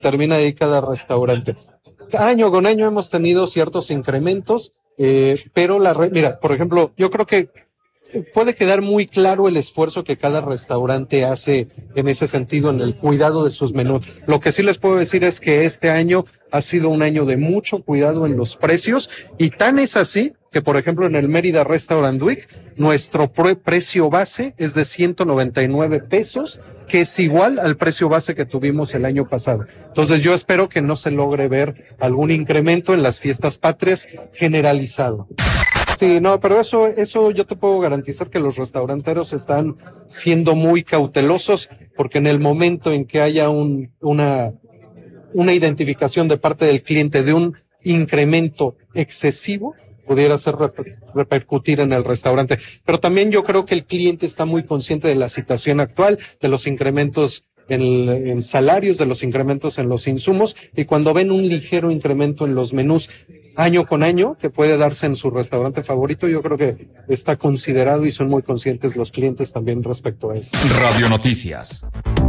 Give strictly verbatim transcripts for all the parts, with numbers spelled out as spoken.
termina ahí cada restaurante. Año con año hemos tenido ciertos incrementos, eh, pero la re- mira, por ejemplo, yo creo que puede quedar muy claro el esfuerzo que cada restaurante hace en ese sentido, en el cuidado de sus menús. Lo que sí les puedo decir es que este año ha sido un año de mucho cuidado en los precios, y tan es así que, por ejemplo, en el Mérida Restaurant Week, nuestro pre- precio base es de ciento noventa y nueve pesos, que es igual al precio base que tuvimos el año pasado. Entonces yo espero que no se logre ver algún incremento en las fiestas patrias generalizado. Sí, no, pero eso, eso yo te puedo garantizar que los restauranteros están siendo muy cautelosos, porque en el momento en que haya un, una, una identificación de parte del cliente de un incremento excesivo, pudiera ser reper- repercutir en el restaurante. Pero también yo creo que el cliente está muy consciente de la situación actual, de los incrementos en, en salarios, de los incrementos en los insumos, y cuando ven un ligero incremento en los menús año con año, que puede darse en su restaurante favorito, yo creo que está considerado y son muy conscientes los clientes también respecto a eso. Radio Noticias.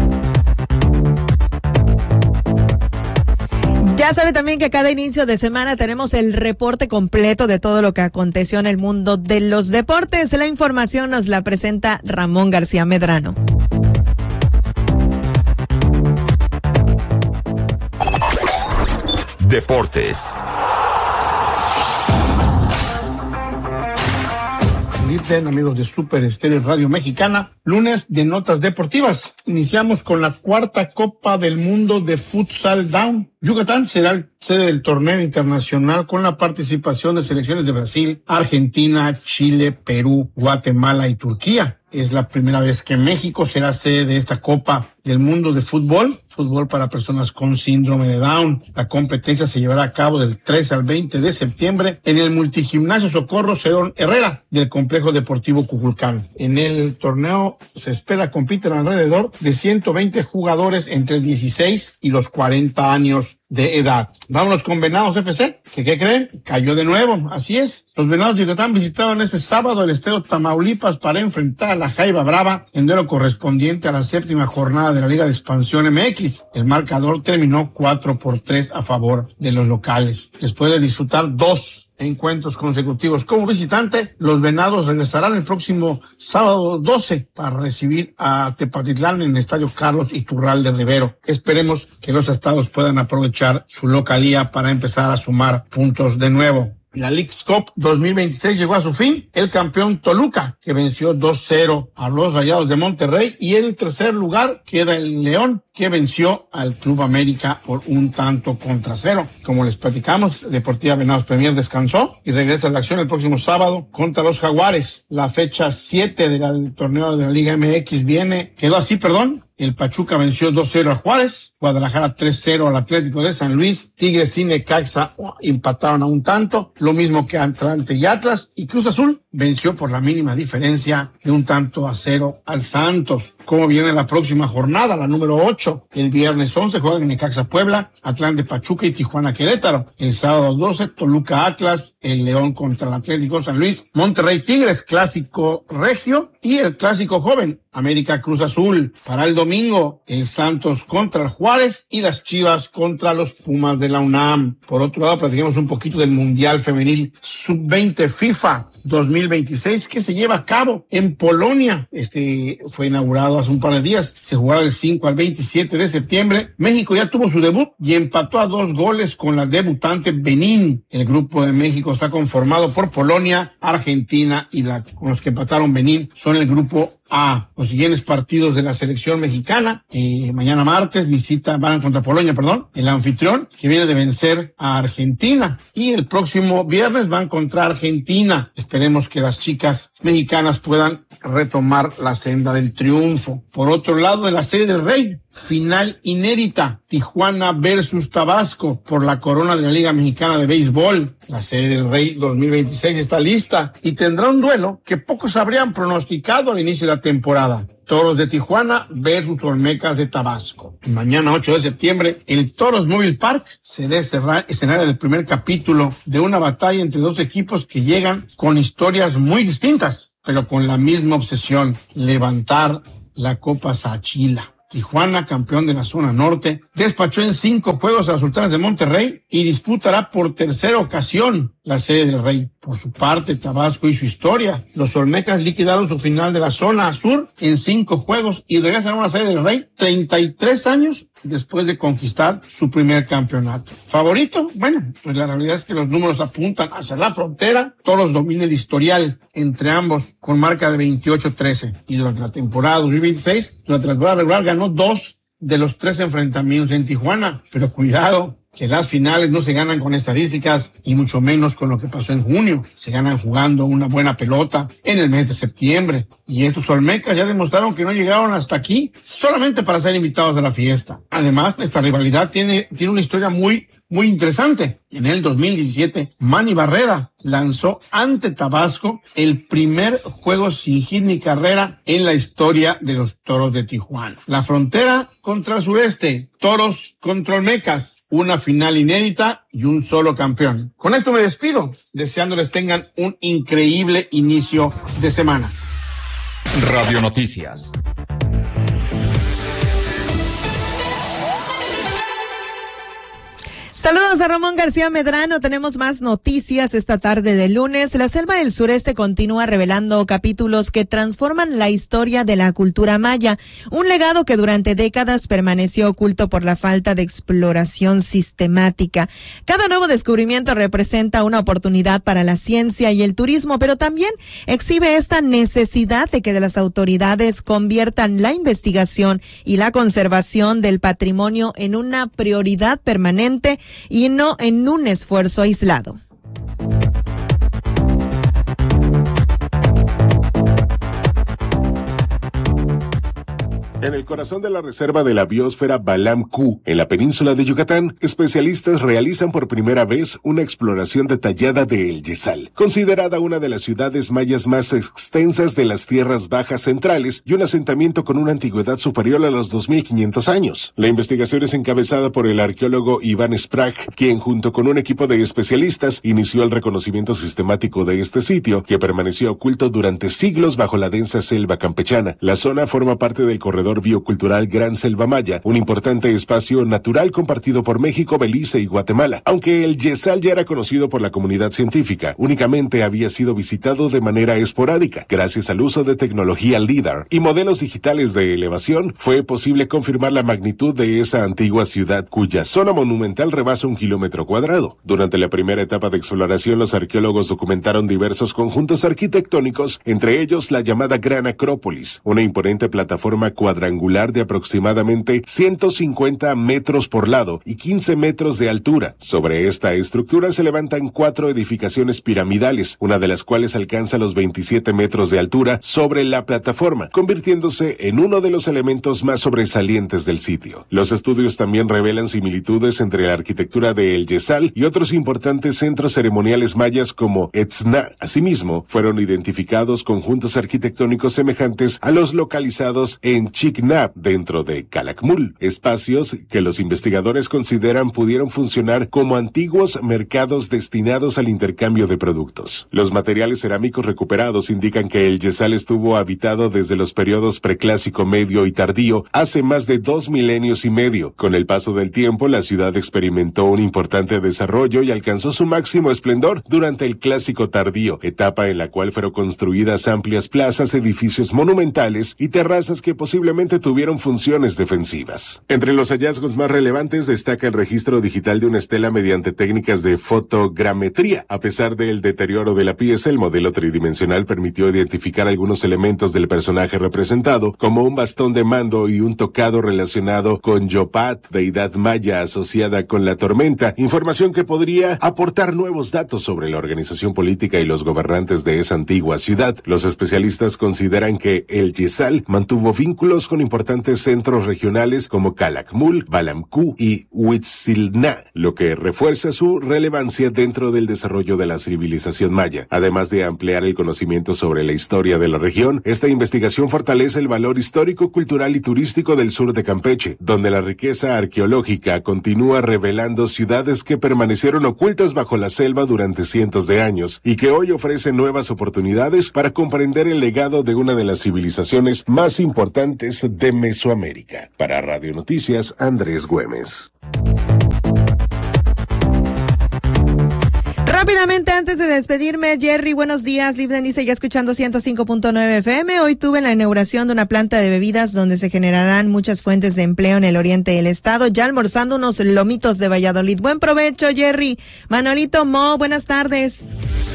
Ya sabe también que cada inicio de semana tenemos el reporte completo de todo lo que aconteció en el mundo de los deportes. La información nos la presenta Ramón García Medrano. Deportes. Dicen, amigos de Super Estéreo Radio Mexicana, lunes de notas deportivas. Iniciamos con la cuarta Copa del Mundo de Futsal Down. Yucatán será el sede del torneo internacional con la participación de selecciones de Brasil, Argentina, Chile, Perú, Guatemala y Turquía. Es la primera vez que México será sede de esta Copa del Mundo de Fútbol, fútbol para personas con síndrome de Down. La competencia se llevará a cabo del trece al veinte de septiembre en el Multigimnasio Socorro Cerón Herrera del Complejo Deportivo Cuculcán. En el torneo se espera compiten alrededor de ciento veinte jugadores entre dieciséis y los cuarenta años de edad. Vámonos con Venados F C, que ¿qué creen? Cayó de nuevo, así es. Los Venados de Yucatán visitaron este sábado el Estadio Tamaulipas para enfrentar a la Jaiba Brava en duelo correspondiente a la séptima jornada de la Liga de Expansión M X. El marcador terminó cuatro por tres a favor de los locales. Después de disfrutar dos encuentros consecutivos como visitante, los Venados regresarán el próximo sábado doce para recibir a Tepatitlán en el Estadio Carlos Iturralde Rivero. Esperemos que los estados puedan aprovechar su localía para empezar a sumar puntos de nuevo. La Leagues Cup dos mil veintiséis llegó a su fin. El campeón Toluca, que venció dos cero a los Rayados de Monterrey, y en tercer lugar queda el León, que venció al Club América por un tanto contra cero. Como les platicamos, Deportiva Venados Premier descansó y regresa a la acción el próximo sábado contra los Jaguares. La fecha siete del torneo de la Liga M X viene, quedó así, perdón. El Pachuca venció dos cero a Juárez, Guadalajara tres cero al Atlético de San Luis, Tigres y Necaxa oh, empataron a un tanto, lo mismo que Atlante y Atlas, y Cruz Azul venció por la mínima diferencia de un tanto a cero al Santos. ¿Cómo viene la próxima jornada, la número ocho? El viernes once juegan Necaxa Puebla, Atlante Pachuca y Tijuana Querétaro. El sábado doce, Toluca Atlas, el León contra el Atlético San Luis, Monterrey Tigres, clásico regio, y el clásico joven, América Cruz Azul. Para el domingo, el Santos contra el Juárez y las Chivas contra los Pumas de la UNAM. Por otro lado, platiquemos un poquito del Mundial Femenil sub veinte FIFA dos mil veintiséis que se lleva a cabo en Polonia. Este fue inaugurado hace un par de días. Se jugará del cinco al veintisiete de septiembre. México ya tuvo su debut y empató a dos goles con la debutante Benín. El grupo de México está conformado por Polonia, Argentina y la, con los que empataron Benín son el grupo A. Los siguientes partidos de la selección mexicana, eh, mañana martes visita, van contra Polonia, perdón, el anfitrión que viene de vencer a Argentina, y el próximo viernes van contra Argentina. Esperemos que las chicas mexicanas puedan retomar la senda del triunfo. Por otro lado, de la Serie del Rey, final inédita, Tijuana versus Tabasco por la corona de la Liga Mexicana de Béisbol. La Serie del Rey dos mil veintiséis está lista y tendrá un duelo que pocos habrían pronosticado al inicio de la temporada. Toros de Tijuana versus Olmecas de Tabasco. Mañana ocho de septiembre, el Toros Mobile Park será escenario del primer capítulo de una batalla entre dos equipos que llegan con historias muy distintas, pero con la misma obsesión: levantar la Copa Sachila. Tijuana, campeón de la zona norte, despachó en cinco juegos a los Sultanes de Monterrey y disputará por tercera ocasión la Serie del Rey. Por su parte, Tabasco hizo historia. Los Olmecas liquidaron su final de la zona sur en cinco juegos y regresan a una Serie del Rey treinta y tres años después de conquistar su primer campeonato. ¿Favorito? Bueno, pues la realidad es que los números apuntan hacia la frontera. Toros domina el historial entre ambos con marca de veintiocho trece. Y durante la temporada dos mil veintiséis, durante la temporada regular, ganó dos de los tres enfrentamientos en Tijuana. Pero cuidado, que las finales no se ganan con estadísticas y mucho menos con lo que pasó en junio. Se ganan jugando una buena pelota en el mes de septiembre. Y estos Olmecas ya demostraron que no llegaron hasta aquí solamente para ser invitados a la fiesta. Además, esta rivalidad tiene, tiene una historia muy, muy interesante. En el dos mil diecisiete, Manny Barrera lanzó ante Tabasco el primer juego sin hit ni carrera en la historia de los Toros de Tijuana. La frontera contra el sureste, Toros contra Olmecas. Una final inédita y un solo campeón. Con esto me despido, deseándoles tengan un increíble inicio de semana. Radio Noticias. Saludos a Ramón García Medrano. Tenemos más noticias esta tarde de lunes. La selva del sureste continúa revelando capítulos que transforman la historia de la cultura maya, un legado que durante décadas permaneció oculto por la falta de exploración sistemática. Cada nuevo descubrimiento representa una oportunidad para la ciencia y el turismo, pero también exhibe esta necesidad de que las autoridades conviertan la investigación y la conservación del patrimonio en una prioridad permanente y no en un esfuerzo aislado. En el corazón de la reserva de la biosfera Balam Q, en la península de Yucatán, especialistas realizan por primera vez una exploración detallada de El Yesal, considerada una de las ciudades mayas más extensas de las tierras bajas centrales y un asentamiento con una antigüedad superior a los dos mil quinientos años. La investigación es encabezada por el arqueólogo Iván Sprague, quien junto con un equipo de especialistas inició el reconocimiento sistemático de este sitio, que permaneció oculto durante siglos bajo la densa selva campechana. La zona forma parte del corredor biocultural Gran Selva Maya, un importante espacio natural compartido por México, Belice y Guatemala. Aunque el Yesal ya era conocido por la comunidad científica, únicamente había sido visitado de manera esporádica. Gracias al uso de tecnología LIDAR y modelos digitales de elevación, fue posible confirmar la magnitud de esa antigua ciudad, cuya zona monumental rebasa un kilómetro cuadrado. Durante la primera etapa de exploración, los arqueólogos documentaron diversos conjuntos arquitectónicos, entre ellos la llamada Gran Acrópolis, una imponente plataforma cuadrangular de aproximadamente ciento cincuenta metros por lado y quince metros de altura. Sobre esta estructura se levantan cuatro edificaciones piramidales, una de las cuales alcanza los veintisiete metros de altura sobre la plataforma, convirtiéndose en uno de los elementos más sobresalientes del sitio. Los estudios también revelan similitudes entre la arquitectura de El Yesal y otros importantes centros ceremoniales mayas como Etzna. Asimismo, fueron identificados conjuntos arquitectónicos semejantes a los localizados en Chicnap, dentro de Calakmul, espacios que los investigadores consideran pudieron funcionar como antiguos mercados destinados al intercambio de productos. Los materiales cerámicos recuperados indican que el Yesal estuvo habitado desde los periodos preclásico, medio y tardío hace más de dos milenios y medio. Con el paso del tiempo, la ciudad experimentó un importante desarrollo y alcanzó su máximo esplendor durante el clásico tardío, etapa en la cual fueron construidas amplias plazas, edificios monumentales y terrazas que posiblemente tuvieron funciones defensivas. Entre los hallazgos más relevantes destaca el registro digital de una estela mediante técnicas de fotogrametría. A pesar del deterioro de la pieza, el modelo tridimensional permitió identificar algunos elementos del personaje representado, como un bastón de mando y un tocado relacionado con Yopat, deidad maya asociada con la tormenta, información que podría aportar nuevos datos sobre la organización política y los gobernantes de esa antigua ciudad. Los especialistas consideran que el Yesal mantuvo vínculos con importantes centros regionales como Calakmul, Balam Q y Huitzilna, lo que refuerza su relevancia dentro del desarrollo de la civilización maya. Además de ampliar el conocimiento sobre la historia de la región, esta investigación fortalece el valor histórico, cultural y turístico del sur de Campeche, donde la riqueza arqueológica continúa revelando ciudades que permanecieron ocultas bajo la selva durante cientos de años y que hoy ofrecen nuevas oportunidades para comprender el legado de una de las civilizaciones más importantes países de Mesoamérica. Para Radio Noticias, Andrés Güemes. Rápidamente, antes de despedirme, Jerry, buenos días. Livden dice, ya escuchando ciento cinco punto nueve F M. Hoy tuve la inauguración de una planta de bebidas donde se generarán muchas fuentes de empleo en el oriente del estado. Ya almorzando unos lomitos de Valladolid. Buen provecho, Jerry. Manolito Mo, buenas tardes.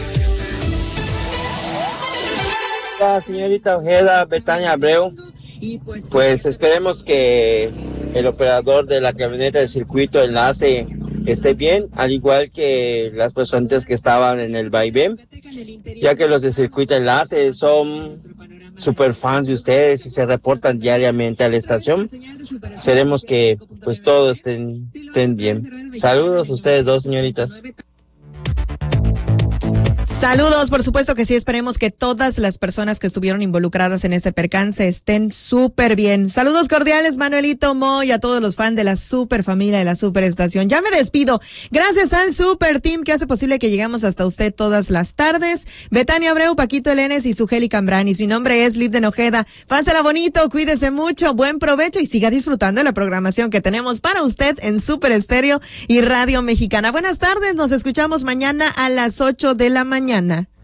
Hola, señorita Ojeda, Betania Abreu. Pues esperemos que el operador de la camioneta de circuito enlace esté bien, al igual que las personas que estaban en el vaivén, ya que los de circuito enlace son super fans de ustedes y se reportan diariamente a la estación. Esperemos que pues todos estén, estén bien. Saludos a ustedes dos, señoritas. Saludos, por supuesto que sí, esperemos que todas las personas que estuvieron involucradas en este percance estén súper bien. Saludos cordiales, Manuelito Mo, y a todos los fans de la super familia de la superestación. Ya me despido. Gracias al super team que hace posible que lleguemos hasta usted todas las tardes. Betania Abreu, Paquito Elenes y Sugeli Cambranis. Mi nombre es Livden Ojeda. Pásela bonito, cuídese mucho, buen provecho y siga disfrutando de la programación que tenemos para usted en Super Estéreo y Radio Mexicana. Buenas tardes, nos escuchamos mañana a las ocho de la mañana.